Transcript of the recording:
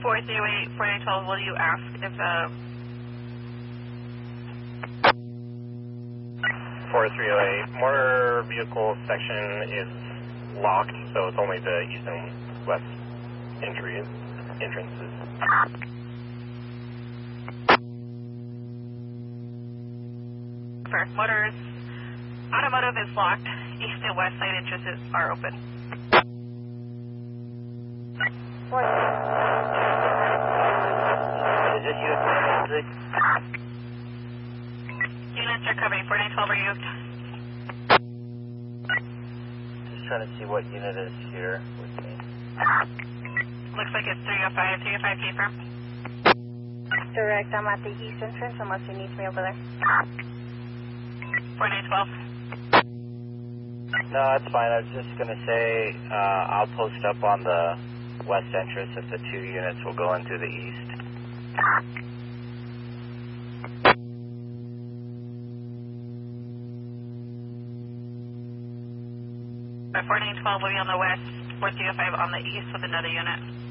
408, 4912, will you ask if 4308, motor vehicle section is locked, so it's only the east and west entrances. Motors, automotive is locked, east and west side entrances are open. Is this unit 6? Units are coming, 4912, are you? Just trying to see what unit is here with me. Looks like it's 305, 305 confirm. Direct, I'm at the east entrance unless you need me over there. 4912. No, that's fine. I was just going to say I'll post up on the west entrance if the 2 units will go into the east. 4912 will be on the west, 4305 on the east with another unit.